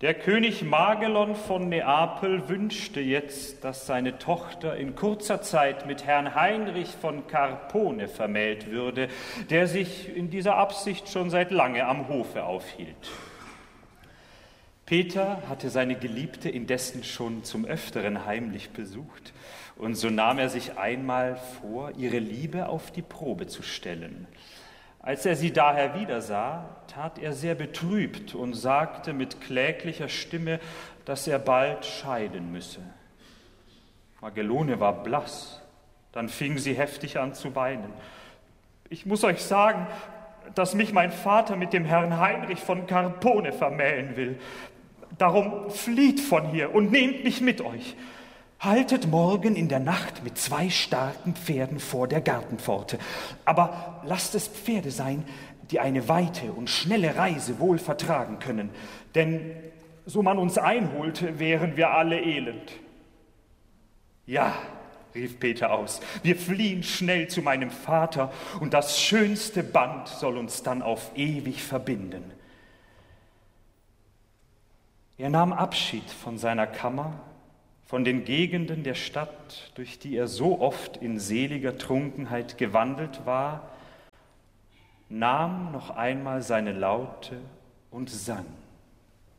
Der König Magelon von Neapel wünschte jetzt, dass seine Tochter in kurzer Zeit mit Herrn Heinrich von Carpone vermählt würde, der sich in dieser Absicht schon seit lange am Hofe aufhielt. Peter hatte seine Geliebte indessen schon zum Öfteren heimlich besucht, und so nahm er sich einmal vor, ihre Liebe auf die Probe zu stellen. Als er sie daher wiedersah, tat er sehr betrübt und sagte mit kläglicher Stimme, dass er bald scheiden müsse. Magelone war blass, dann fing sie heftig an zu weinen. »Ich muss euch sagen, dass mich mein Vater mit dem Herrn Heinrich von Carpone vermählen will. Darum flieht von hier und nehmt mich mit euch. Haltet morgen in der Nacht mit 2 starken Pferden vor der Gartenpforte. Aber lasst es Pferde sein, die eine weite und schnelle Reise wohl vertragen können. Denn so man uns einholt, wären wir alle elend.« »Ja«, rief Peter aus, »wir fliehen schnell zu meinem Vater, und das schönste Band soll uns dann auf ewig verbinden.« Er nahm Abschied von seiner Kammer, von den Gegenden der Stadt, durch die er so oft in seliger Trunkenheit gewandelt war, nahm noch einmal seine Laute und sang.